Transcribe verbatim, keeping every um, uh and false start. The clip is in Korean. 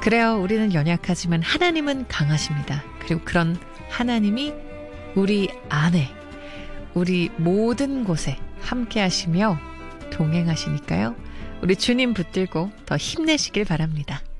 그래요. 우리는 연약하지만 하나님은 강하십니다. 그리고 그런 하나님이 우리 안에, 우리 모든 곳에 함께 하시며 동행하시니까요. 우리 주님 붙들고 더 힘내시길 바랍니다.